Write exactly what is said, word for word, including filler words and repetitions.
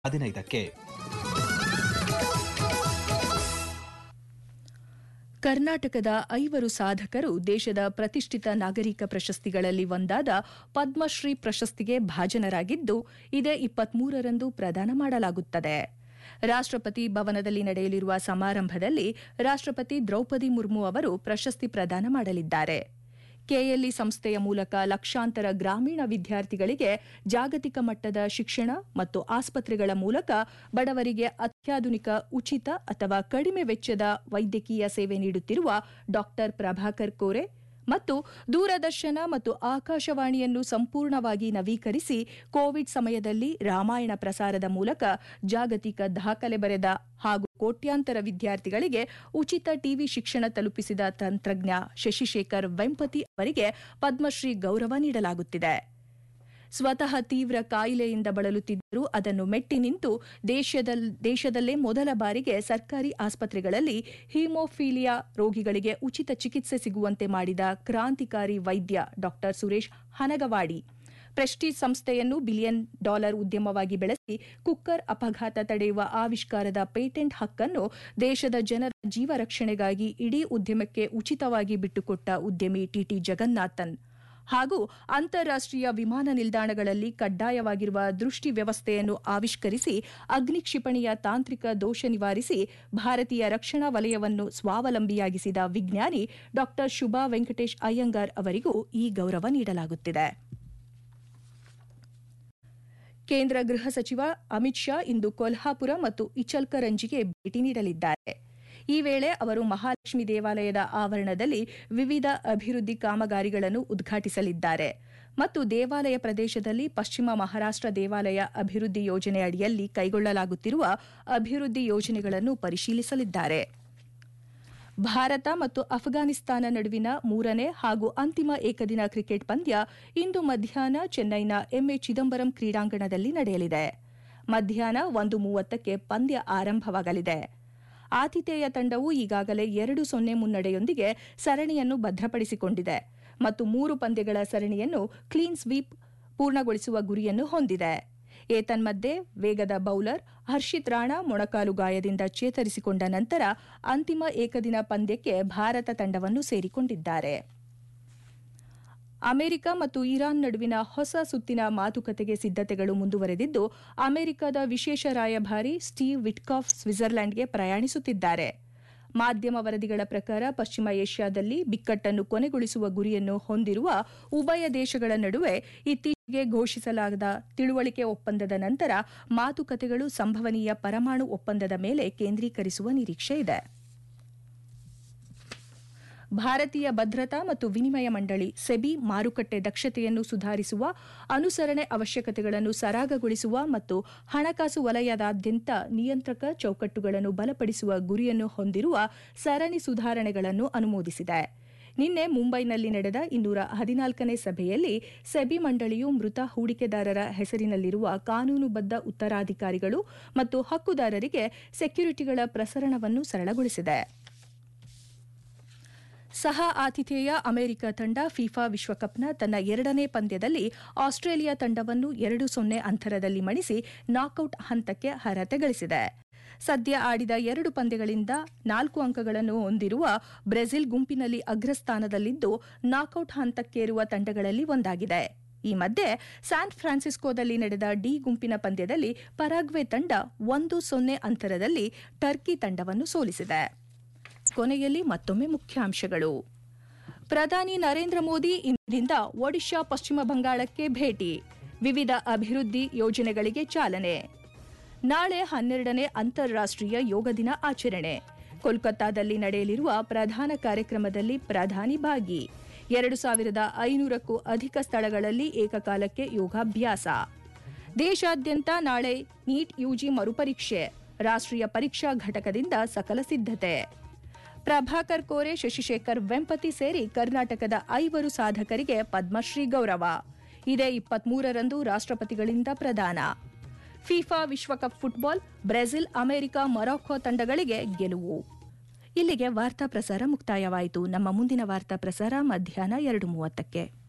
ಹದಿನೈದಕ್ಕೆ ಕರ್ನಾಟಕದ ಐವರು ಸಾಧಕರು ದೇಶದ ಪ್ರತಿಷ್ಠಿತ ನಾಗರಿಕ ಪ್ರಶಸ್ತಿಗಳಲ್ಲಿ ಒಂದಾದ ಪದ್ಮಶ್ರೀ ಪ್ರಶಸ್ತಿಗೆ ಭಾಜನರಾಗಿದ್ದು ಇದೇ ಇಪ್ಪತ್ಮೂರರಂದು ಪ್ರದಾನ ಮಾಡಲಾಗುತ್ತದೆ. ರಾಷ್ಟ್ರಪತಿ ಭವನದಲ್ಲಿ ನಡೆಯಲಿರುವ ಸಮಾರಂಭದಲ್ಲಿ ರಾಷ್ಟ್ರಪತಿ ದ್ರೌಪದಿ ಮುರ್ಮು ಅವರು ಪ್ರಶಸ್ತಿ ಪ್ರದಾನ ಮಾಡಲಿದ್ದಾರೆ. ಕೆಎಲ್ಇ ಸಂಸ್ಥೆಯ ಮೂಲಕ ಲಕ್ಷಾಂತರ ಗ್ರಾಮೀಣ ವಿದ್ಯಾರ್ಥಿಗಳಿಗೆ ಜಾಗತಿಕ ಮಟ್ಟದ ಶಿಕ್ಷಣ ಮತ್ತು ಆಸ್ಪತ್ರೆಗಳ ಮೂಲಕ ಬಡವರಿಗೆ ಅತ್ಯಾಧುನಿಕ ಉಚಿತ ಅಥವಾ ಕಡಿಮೆ ವೆಚ್ಚದ ವೈದ್ಯಕೀಯ ಸೇವೆ ನೀಡುತ್ತಿರುವ ಡಾ ಪ್ರಭಾಕರ್ ಕೋರೆ ಮತ್ತು ದೂರದರ್ಶನ ಮತ್ತು ಆಕಾಶವಾಣಿಯನ್ನು ಸಂಪೂರ್ಣವಾಗಿ ನವೀಕರಿಸಿ ಕೋವಿಡ್ ಸಮಯದಲ್ಲಿ ರಾಮಾಯಣ ಪ್ರಸಾರದ ಮೂಲಕ ಜಾಗತಿಕ ದಾಖಲೆ ಬರೆದ ಹಾಗೂ ಕೋಟ್ಯಾಂತರ ವಿದ್ಯಾರ್ಥಿಗಳಿಗೆ ಉಚಿತ ಟಿವಿ ಶಿಕ್ಷಣ ತಲುಪಿಸಿದ ತಂತ್ರಜ್ಞ ಶಶಿಶೇಖರ್ ವೆಂಪತಿ ಅವರಿಗೆ ಪದ್ಮಶ್ರೀ ಗೌರವ ನೀಡಲಾಗುತ್ತಿದೆ. ಸ್ವತಃ ತೀವ್ರ ಕಾಯಿಲೆಯಿಂದ ಬಳಲುತ್ತಿದ್ದರೂ ಅದನ್ನು ಮೆಟ್ಟಿ ನಿಂತು ದೇಶದಲ್ಲೇ ಮೊದಲ ಬಾರಿಗೆ ಸರ್ಕಾರಿ ಆಸ್ಪತ್ರೆಗಳಲ್ಲಿ ಹಿಮೋಫಿಲಿಯಾ ರೋಗಿಗಳಿಗೆ ಉಚಿತ ಚಿಕಿತ್ಸೆ ಸಿಗುವಂತೆ ಮಾಡಿದ ಕ್ರಾಂತಿಕಾರಿ ವೈದ್ಯ ಡಾ ಸುರೇಶ್ ಹನಗವಾಡಿ ಪ್ರೆಸ್ಟೀಜ್ ಸಂಸ್ಥೆಯನ್ನು ಬಿಲಿಯನ್ ಡಾಲರ್ ಉದ್ಯಮವಾಗಿ ಬೆಳೆಸಿ ಕುಕ್ಕರ್ ಅಪಘಾತ ತಡೆಯುವ ಆವಿಷ್ಕಾರದ ಪೇಟೆಂಟ್ ಹಕ್ಕನ್ನು ದೇಶದ ಜನರ ಜೀವ ರಕ್ಷಣೆಗಾಗಿ ಇಡೀ ಉದ್ಯಮಕ್ಕೆ ಉಚಿತವಾಗಿ ಬಿಟ್ಟುಕೊಟ್ಟ ಉದ್ಯಮಿ ಟಿಟಿ ಜಗನ್ನಾಥನ್ ಹಾಗೂ ಅಂತಾರಾಷ್ಟೀಯ ವಿಮಾನ ನಿಲ್ದಾಣಗಳಲ್ಲಿ ಕಡ್ಡಾಯವಾಗಿರುವ ದೃಷ್ಟಿ ವ್ಯವಸ್ಥೆಯನ್ನು ಆವಿಷ್ಕರಿಸಿ ಅಗ್ನಿ ಕ್ಷಿಪಣಿಯ ತಾಂತ್ರಿಕ ದೋಷ ನಿವಾರಿಸಿ ಭಾರತೀಯ ರಕ್ಷಣಾ ವಲಯವನ್ನು ಸ್ವಾವಲಂಬಿಯಾಗಿಸಿದ ವಿಜ್ಞಾನಿ ಡಾ ಶುಭಾ ವೆಂಕಟೇಶ್ ಅಯ್ಯಂಗಾರ್ ಅವರಿಗೂ ಈ ಗೌರವ ನೀಡಲಾಗುತ್ತಿದೆ. ಕೇಂದ್ರ ಗೃಹ ಸಚಿವ ಅಮಿತ್ ಶಾ ಇಂದು ಕೊಲ್ಹಾಪುರ ಮತ್ತು ಇಚಲ್ಕರಂಜಿಗೆ ಭೇಟಿ ನೀಡಲಿದ್ದಾರೆ. ಈ ವೇಳೆ ಅವರು ಮಹಾಲಕ್ಷ್ಮಿ ದೇವಾಲಯದ ಆವರಣದಲ್ಲಿ ವಿವಿಧ ಅಭಿವೃದ್ಧಿ ಕಾಮಗಾರಿಗಳನ್ನು ಉದ್ಘಾಟಿಸಲಿದ್ದಾರೆ ಮತ್ತು ದೇವಾಲಯ ಪ್ರದೇಶದಲ್ಲಿ ಪಶ್ಚಿಮ ಮಹಾರಾಷ್ಟ್ರ ದೇವಾಲಯ ಅಭಿವೃದ್ಧಿ ಯೋಜನೆ ಅಡಿಯಲ್ಲಿ ಕೈಗೊಳ್ಳಲಾಗುತ್ತಿರುವ ಅಭಿವೃದ್ಧಿ ಯೋಜನೆಗಳನ್ನು ಪರಿಶೀಲಿಸಲಿದ್ದಾರೆ. ಭಾರತ ಮತ್ತು ಅಫ್ಘಾನಿಸ್ತಾನ ನಡುವಿನ ಮೂರನೇ ಹಾಗೂ ಅಂತಿಮ ಏಕದಿನ ಕ್ರಿಕೆಟ್ ಪಂದ್ಯ ಇಂದು ಮಧ್ಯಾಹ್ನ ಚೆನ್ನೈನ ಎಂಎ ಚಿದಂಬರಂ ಕ್ರೀಡಾಂಗಣದಲ್ಲಿ ನಡೆಯಲಿದೆ. ಮಧ್ಯಾಹ್ನ ಒಂದು ಮೂವತ್ತಕ್ಕೆ ಪಂದ್ಯ ಆರಂಭವಾಗಲಿದೆ. ಆತಿಥೇಯ ತಂಡವು ಈಗಾಗಲೇ ಎರಡು ಸೊನ್ನೆ ಮುನ್ನಡೆಯೊಂದಿಗೆ ಸರಣಿಯನ್ನು ಭದ್ರಪಡಿಸಿಕೊಂಡಿದೆ ಮತ್ತು ಮೂರು ಪಂದ್ಯಗಳ ಸರಣಿಯನ್ನು ಕ್ಲೀನ್ ಸ್ವೀಪ್ ಪೂರ್ಣಗೊಳಿಸುವ ಗುರಿಯನ್ನು ಹೊಂದಿದೆ. ಏತನ್ಮಧ್ಯೆ ವೇಗದ ಬೌಲರ್ ಹರ್ಷಿತ್ ರಾಣಾ ಮೊಣಕಾಲು ಗಾಯದಿಂದ ಚೇತರಿಸಿಕೊಂಡ ನಂತರ ಅಂತಿಮ ಏಕದಿನ ಪಂದ್ಯಕ್ಕೆ ಭಾರತ ತಂಡವನ್ನು ಸೇರಿಕೊಂಡಿದ್ದಾರೆ. ಅಮೆರಿಕ ಮತ್ತು ಇರಾನ್ ನಡುವಿನ ಹೊಸ ಸುತ್ತಿನ ಮಾತುಕತೆಗೆ ಸಿದ್ದತೆಗಳು ಮುಂದುವರೆದಿದ್ದು ಅಮೆರಿಕದ ವಿಶೇಷ ರಾಯಭಾರಿ ಸ್ಟೀವ್ ವಿಟ್ಕಾಫ್ ಸ್ವಿಟ್ಜರ್ಲೆಂಡ್ಗೆ ಪ್ರಯಾಣಿಸುತ್ತಿದ್ದಾರೆ. ಮಾಧ್ಯಮ ವರದಿಗಳ ಪ್ರಕಾರ ಪಶ್ಚಿಮ ಏಷ್ಯಾದಲ್ಲಿ ಬಿಕ್ಕಟ್ಟನ್ನು ಕೊನೆಗೊಳಿಸುವ ಗುರಿಯನ್ನು ಹೊಂದಿರುವ ಉಭಯ ದೇಶಗಳ ನಡುವೆ ಇತ್ತೀಚೆಗೆ ಘೋಷಿಸಲಾದ ತಿಳುವಳಿಕೆ ಒಪ್ಪಂದದ ನಂತರ ಮಾತುಕತೆಗಳು ಸಂಭವನೀಯ ಪರಮಾಣು ಒಪ್ಪಂದದ ಮೇಲೆ ಕೇಂದ್ರೀಕರಿಸುವ ನಿರೀಕ್ಷೆ ಇದೆ. ಭಾರತೀಯ ಭದ್ರತಾ ಮತ್ತು ವಿನಿಮಯ ಮಂಡಳಿ ಸೆಬಿ ಮಾರುಕಟ್ಟೆ ದಕ್ಷತೆಯನ್ನು ಸುಧಾರಿಸುವ, ಅನುಸರಣೆ ಅವಶ್ಯಕತೆಗಳನ್ನು ಸರಾಗಗೊಳಿಸುವ ಮತ್ತು ಹಣಕಾಸು ವಲಯದಾದ್ಯಂತ ನಿಯಂತ್ರಕ ಚೌಕಟ್ಟುಗಳನ್ನು ಬಲಪಡಿಸುವ ಗುರಿಯನ್ನು ಹೊಂದಿರುವ ಸರಣಿ ಸುಧಾರಣೆಗಳನ್ನು ಅನುಮೋದಿಸಿದೆ. ನಿನ್ನೆ ಮುಂಬೈನಲ್ಲಿ ನಡೆದ ಇನ್ನೂರ ಹದಿನಾಲ್ಕನೇ ಸಭೆಯಲ್ಲಿ ಸೆಬಿ ಮಂಡಳಿಯು ಮೃತ ಹೂಡಿಕೆದಾರರ ಹೆಸರಿನಲ್ಲಿರುವ ಕಾನೂನುಬದ್ಧ ಉತ್ತರಾಧಿಕಾರಿಗಳು ಮತ್ತು ಹಕ್ಕುದಾರರಿಗೆ ಸೆಕ್ಯುರಿಟಿಗಳ ಪ್ರಸರಣವನ್ನು ಸರಳಗೊಳಿಸಿದೆ. ಸಹ ಆತಿಥೇಯ ಅಮೆರಿಕ ತಂಡ ಫಿಫಾ ವಿಶ್ವಕಪ್ನ ತನ್ನ ಎರಡನೇ ಪಂದ್ಯದಲ್ಲಿ ಆಸ್ಟ್ರೇಲಿಯಾ ತಂಡವನ್ನು ಎರಡು ಸೊನ್ನೆ ಅಂತರದಲ್ಲಿ ಮಣಿಸಿ ನಾಕೌಟ್ ಹಂತಕ್ಕೆ ಅರ್ಹತೆ ಗಳಿಸಿದೆ. ಸದ್ಯ ಆಡಿದ ಎರಡು ಪಂದ್ಯಗಳಿಂದ ನಾಲ್ಕು ಅಂಕಗಳನ್ನು ಹೊಂದಿರುವ ಬ್ರೆಜಿಲ್ ಗುಂಪಿನಲ್ಲಿ ಅಗ್ರಸ್ಥಾನದಲ್ಲಿದ್ದು ನಾಕೌಟ್ ಹಂತಕ್ಕೇರುವ ತಂಡಗಳಲ್ಲಿ ಒಂದಾಗಿದೆ. ಈ ಮಧ್ಯೆ ಸ್ಯಾನ್ ಫ್ರಾನ್ಸಿಸ್ಕೋದಲ್ಲಿ ನಡೆದ ಡಿ ಗುಂಪಿನ ಪಂದ್ಯದಲ್ಲಿ ಪರಾಗ್ವೆ ತಂಡ ಒಂದು ಸೊನ್ನೆ ಅಂತರದಲ್ಲಿ ಟರ್ಕಿ ತಂಡವನ್ನು ಸೋಲಿಸಿದೆ. ಕೊನೆಯಲ್ಲಿ ಮತ್ತೊಮ್ಮೆ ಮುಖ್ಯಾಂಶಗಳು. ಪ್ರಧಾನಿ ನರೇಂದ್ರ ಮೋದಿ ಇಂದಿನಿಂದ ಒಡಿಶಾ, ಪಶ್ಚಿಮ ಬಂಗಾಳಕ್ಕೆ ಭೇಟಿ, ವಿವಿಧ ಅಭಿವೃದ್ಧಿ ಯೋಜನೆಗಳಿಗೆ ಚಾಲನೆ. ನಾಳೆ ಹನ್ನೆರಡನೇ ಅಂತಾರಾಷ್ಟೀಯ ಯೋಗ ದಿನ ಆಚರಣೆ. ಕೋಲ್ಕತ್ತಾದಲ್ಲಿ ನಡೆಯಲಿರುವ ಪ್ರಧಾನ ಕಾರ್ಯಕ್ರಮದಲ್ಲಿ ಪ್ರಧಾನಿ ಭಾಗಿ. ಎರಡು ಸಾವಿರದ ಐನೂರಕ್ಕೂ ಅಧಿಕ ಸ್ಥಳಗಳಲ್ಲಿ ಏಕಕಾಲಕ್ಕೆ ಯೋಗಾಭ್ಯಾಸ. ದೇಶಾದ್ಯಂತ ನಾಳೆ ನೀಟ್ ಯುಜಿ ಮರುಪರೀಕ್ಷೆ. ರಾಷ್ಟ್ರೀಯ ಪರೀಕ್ಷಾ ಘಟಕದಿಂದ ಸಕಲ ಸಿದ್ಧತೆ. ಪ್ರಭಾಕರ್ ಕೋರೆ, ಶಶಿಶೇಖರ್ ವೆಂಪತಿ ಸೇರಿ ಕರ್ನಾಟಕದ ಐವರು ಸಾಧಕರಿಗೆ ಪದ್ಮಶ್ರೀ ಗೌರವ. ಇದೇ ಇಪ್ಪತ್ಮೂರರಂದು ರಾಷ್ಟ್ರಪತಿಗಳಿಂದ ಪ್ರದಾನ. ಫಿಫಾ ವಿಶ್ವಕಪ್ ಫುಟ್ಬಾಲ್, ಬ್ರೆಜಿಲ್, ಅಮೆರಿಕ, ಮೊರಾಕೊ ತಂಡಗಳಿಗೆ ಗೆಲುವು. ಇಲ್ಲಿಗೆ ವಾರ್ತಾ ಪ್ರಸಾರ ಮುಕ್ತಾಯವಾಯಿತು. ನಮ್ಮ ಮುಂದಿನ ವಾರ್ತಾ ಪ್ರಸಾರ ಮಧ್ಯಾಹ್ನ ಎರಡು ಮೂವತ್ತಕ್ಕೆ.